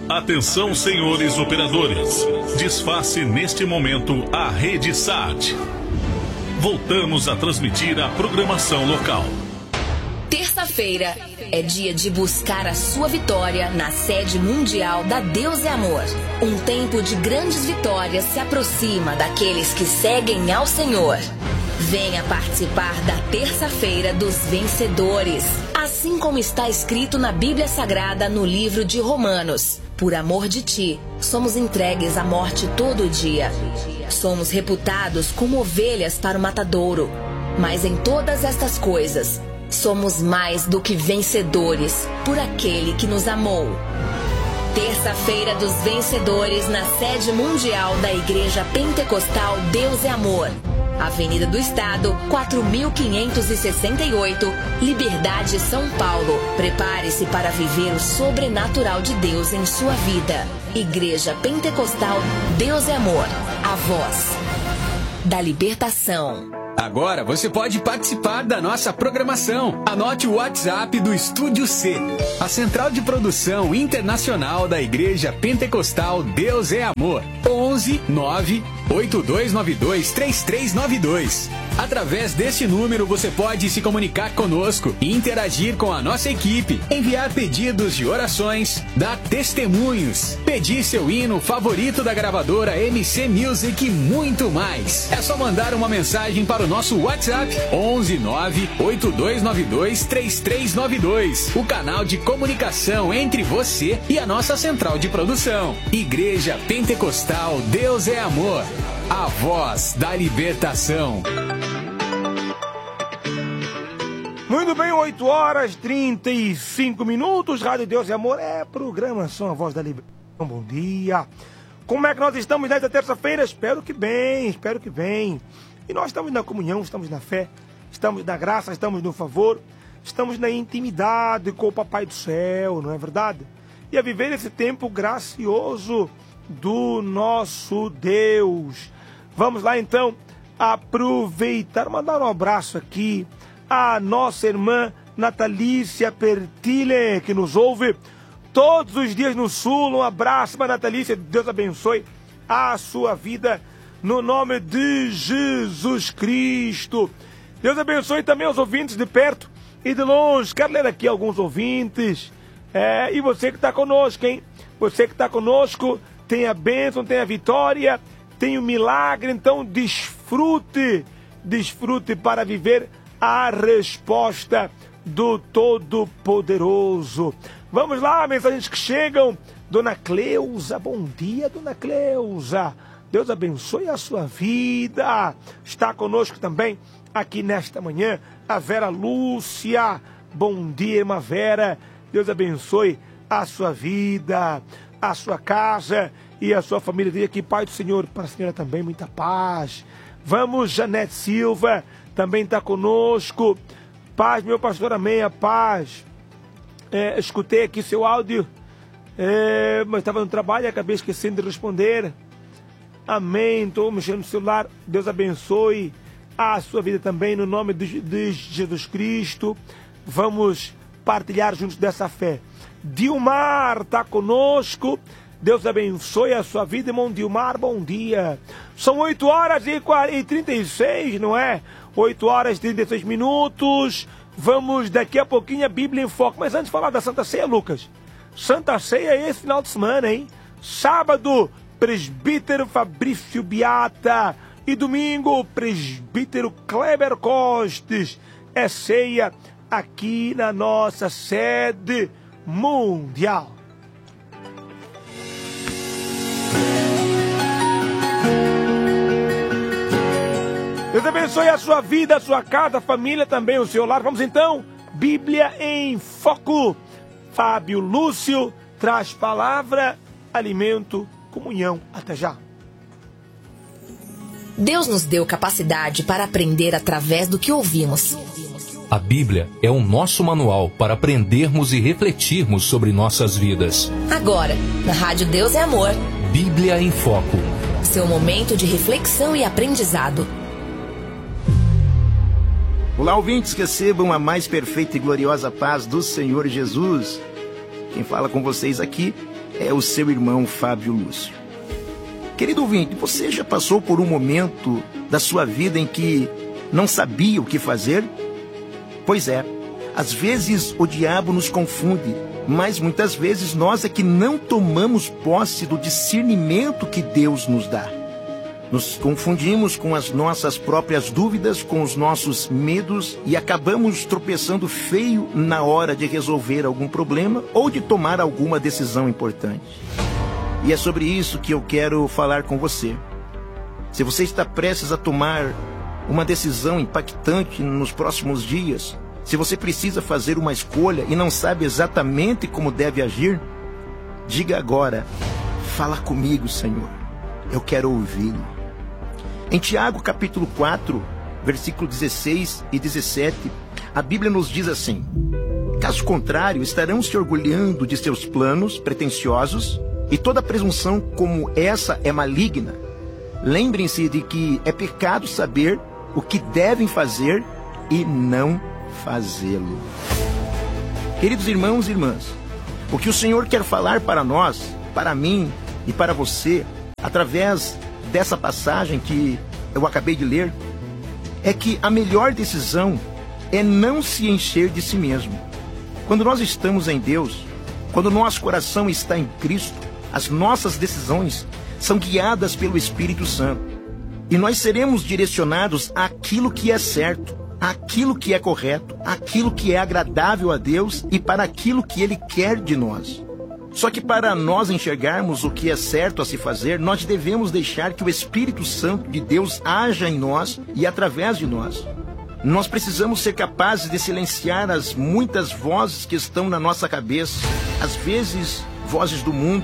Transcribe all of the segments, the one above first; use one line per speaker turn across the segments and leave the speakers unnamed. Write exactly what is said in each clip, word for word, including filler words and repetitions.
Atenção, senhores operadores. Desface neste momento a Rede Sat. Voltamos a transmitir a programação local.
Terça-feira é dia de buscar a sua vitória na sede mundial da Deus é Amor. Um tempo de grandes vitórias se aproxima daqueles que seguem ao Senhor. Venha participar da Terça-feira dos Vencedores, assim como está escrito na Bíblia Sagrada no livro de Romanos. Por amor de ti, somos entregues à morte todo dia. Somos reputados como ovelhas para o matadouro. Mas em todas estas coisas, somos mais do que vencedores por aquele que nos amou. Terça-feira dos Vencedores na sede mundial da Igreja Pentecostal Deus é Amor. Avenida do Estado, quatro mil quinhentos e sessenta e oito, Liberdade, São Paulo. Prepare-se para viver o sobrenatural de Deus em sua vida. Igreja Pentecostal Deus é Amor, a voz da libertação.
Agora você pode participar da nossa programação. Anote o WhatsApp do Estúdio C, a central de produção internacional da Igreja Pentecostal Deus é Amor. onze nove oito dois nove dois três três nove dois. Através deste número você pode se comunicar conosco e interagir com a nossa equipe, enviar pedidos de orações, dar testemunhos, pedir seu hino favorito da gravadora M C Music e muito mais. É só mandar uma mensagem para o nosso WhatsApp onze nove oito dois nove dois três três nove dois, o canal de comunicação entre você e a nossa central de produção. Igreja Pentecostal Deus é Amor, a voz da libertação.
Muito bem, oito horas e trinta e cinco minutos, Rádio Deus é Amor, é programação A Voz da Libertação. Bom dia. Como é que nós estamos nesta terça-feira? Espero que bem, espero que bem. E nós estamos na comunhão, estamos na fé, estamos na graça, estamos no favor, estamos na intimidade com o Papai do Céu, não é verdade? E a viver esse tempo gracioso do nosso Deus. Vamos lá então aproveitar, mandar um abraço aqui à nossa irmã Natalícia Pertile, que nos ouve todos os dias no Sul. Um abraço para Natalícia, Deus abençoe a sua vida no nome de Jesus Cristo. Deus abençoe também os ouvintes de perto e de longe. Quero ler aqui alguns ouvintes. É, e você que está conosco, hein? Você que está conosco, tem a bênção, tem a vitória, tem o milagre. Então desfrute, desfrute para viver a resposta do Todo-Poderoso. Vamos lá, mensagens que chegam. Dona Cleusa, bom dia, Dona Cleusa. Deus abençoe a sua vida. Está conosco também aqui nesta manhã a Vera Lúcia. Bom dia, irmã Vera. Deus abençoe a sua vida, a sua casa e a sua família. Diga aqui, Pai do Senhor, para a senhora também, muita paz. Vamos, Janete Silva, também está conosco. Paz, meu pastor, amém, a paz. É, escutei aqui seu áudio, é, mas estava no trabalho e acabei esquecendo de responder. Amém, estou mexendo no celular. Deus abençoe a sua vida também, no nome de, de Jesus Cristo. Vamos partilhar juntos dessa fé. Dilmar está conosco. Deus abençoe a sua vida, irmão Dilmar, bom dia. São oito horas e trinta e seis, não é? oito horas e trinta e seis minutos. Vamos daqui a pouquinho a Bíblia em Foco. Mas antes de falar da Santa Ceia, Lucas. Santa Ceia é esse final de semana, hein? Sábado, presbítero Fabrício Beata. E domingo, presbítero Kleber Costes. É ceia aqui na nossa sede mundial. Deus abençoe a sua vida, a sua casa, a família, também o seu lar. Vamos então, Bíblia em Foco. Fábio Lúcio traz palavra, alimento, comunhão. Até já.
Deus nos deu capacidade para aprender através do que ouvimos.
A Bíblia é o nosso manual para aprendermos e refletirmos sobre nossas vidas.
Agora, na Rádio Deus é Amor.
Bíblia em Foco.
Seu momento de reflexão e aprendizado.
Olá, ouvintes, que recebam a mais perfeita e gloriosa paz do Senhor Jesus. Quem fala com vocês aqui é o seu irmão Fábio Lúcio. Querido ouvinte, você já passou por um momento da sua vida em que não sabia o que fazer? Pois é, às vezes o diabo nos confunde, mas muitas vezes nós é que não tomamos posse do discernimento que Deus nos dá. Nos confundimos com as nossas próprias dúvidas, com os nossos medos e acabamos tropeçando feio na hora de resolver algum problema ou de tomar alguma decisão importante. E é sobre isso que eu quero falar com você. Se você está prestes a tomar uma decisão impactante nos próximos dias, se você precisa fazer uma escolha e não sabe exatamente como deve agir, diga agora: fala comigo, Senhor, eu quero ouvi-lo. Em Tiago capítulo quatro, versículo dezesseis e dezessete, a Bíblia nos diz assim: caso contrário, estarão se orgulhando de seus planos pretensiosos, e toda presunção como essa é maligna. Lembrem-se de que é pecado saber o que devem fazer e não fazê-lo. Queridos irmãos e irmãs, o que o Senhor quer falar para nós, para mim e para você, através dessa passagem que eu acabei de ler, é que a melhor decisão é não se encher de si mesmo. Quando nós estamos em Deus, quando o nosso coração está em Cristo, as nossas decisões são guiadas pelo Espírito Santo. E nós seremos direcionados àquilo que é certo, àquilo que é correto, àquilo que é agradável a Deus e para aquilo que Ele quer de nós. Só que para nós enxergarmos o que é certo a se fazer, nós devemos deixar que o Espírito Santo de Deus haja em nós e através de nós. Nós precisamos ser capazes de silenciar as muitas vozes que estão na nossa cabeça, às vezes vozes do mundo,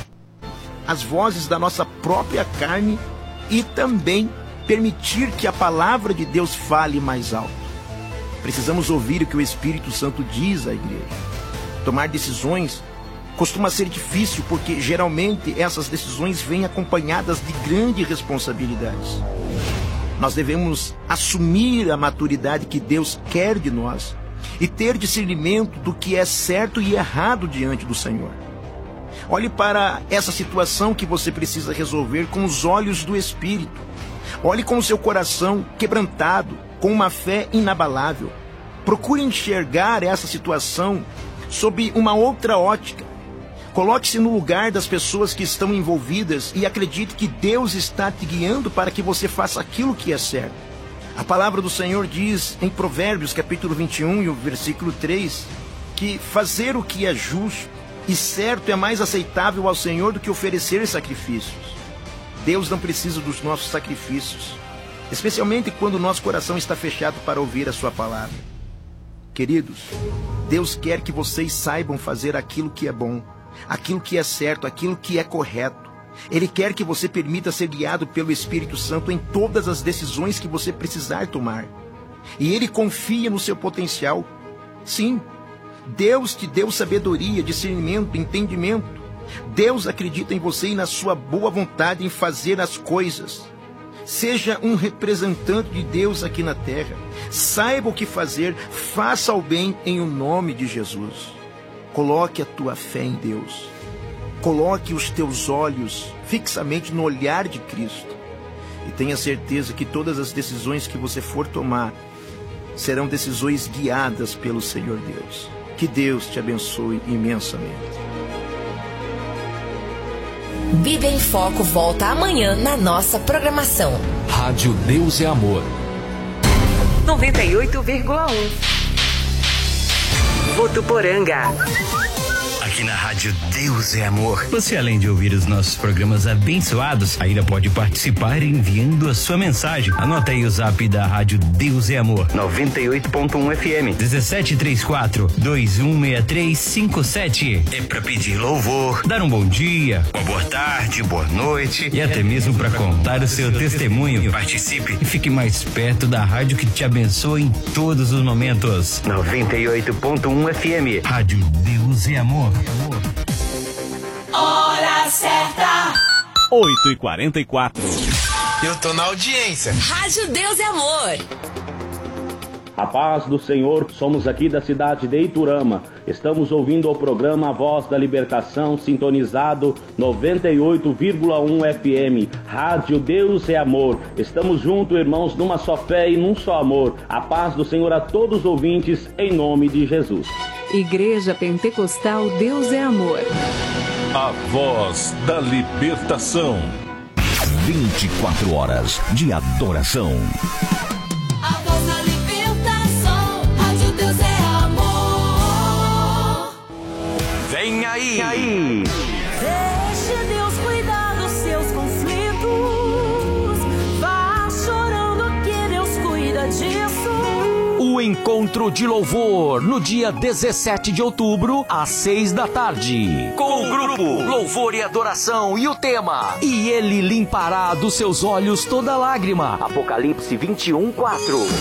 as vozes da nossa própria carne, e também permitir que a palavra de Deus fale mais alto. Precisamos ouvir o que o Espírito Santo diz à igreja. Tomar decisões costuma ser difícil porque geralmente essas decisões vêm acompanhadas de grandes responsabilidades. Nós devemos assumir a maturidade que Deus quer de nós e ter discernimento do que é certo e errado diante do Senhor. Olhe para essa situação que você precisa resolver com os olhos do Espírito. Olhe com o seu coração quebrantado, com uma fé inabalável. Procure enxergar essa situação sob uma outra ótica. Coloque-se no lugar das pessoas que estão envolvidas e acredite que Deus está te guiando para que você faça aquilo que é certo. A palavra do Senhor diz em Provérbios capítulo vinte e um e o versículo três que fazer o que é justo e certo é mais aceitável ao Senhor do que oferecer sacrifícios. Deus não precisa dos nossos sacrifícios, especialmente quando o nosso coração está fechado para ouvir a sua palavra. Queridos, Deus quer que vocês saibam fazer aquilo que é bom, aquilo que é certo, aquilo que é correto. Ele quer que você permita ser guiado pelo Espírito Santo em todas as decisões que você precisar tomar. E Ele confia no seu potencial. Sim, Deus te deu sabedoria, discernimento, entendimento. Deus acredita em você e na sua boa vontade em fazer as coisas. Seja um representante de Deus aqui na terra. Saiba o que fazer, faça o bem em o nome de Jesus. Coloque a tua fé em Deus. Coloque os teus olhos fixamente no olhar de Cristo. E tenha certeza que todas as decisões que você for tomar serão decisões guiadas pelo Senhor Deus. Que Deus te abençoe imensamente.
Bíblia em Foco volta amanhã na nossa programação.
Rádio Deus é Amor.
noventa e oito vírgula um. Votuporanga.
Aqui na Rádio Deus é Amor. Você, além de ouvir os nossos programas abençoados, ainda pode participar enviando a sua mensagem. Anota aí o zap da Rádio Deus é Amor. noventa e oito ponto um F M. dezessete trinta e quatro, vinte e um sessenta e três cinquenta e sete. É pra pedir louvor, dar um bom dia, uma boa tarde, boa noite e até mesmo para contar o seu testemunho. Participe e fique mais perto da rádio que te abençoa em todos os momentos. noventa e oito ponto um F M. Rádio Deus é Amor.
Hora certa.
oito e quarenta e quatro.
Eu tô na audiência.
Rádio Deus é Amor.
A paz do Senhor, somos aqui da cidade de Iturama. Estamos ouvindo o programa A Voz da Libertação, sintonizado noventa e oito vírgula um F M. Rádio Deus é Amor. Estamos juntos, irmãos, numa só fé e num só amor. A paz do Senhor a todos os ouvintes, em nome de Jesus.
Igreja Pentecostal Deus é Amor.
A Voz da Libertação.
vinte e quatro horas de adoração.
A Voz da Libertação, Rádio Deus é Amor.
Vem aí, vem aí.
Deixe Deus cuidar dos seus conflitos. Vá chorando que Deus cuida disso.
O encontro de louvor no dia dezessete de outubro, às seis da tarde. Com o grupo Louvor e Adoração e o tema: E ele limpará dos seus olhos toda lágrima. Apocalipse vinte e um, quatro.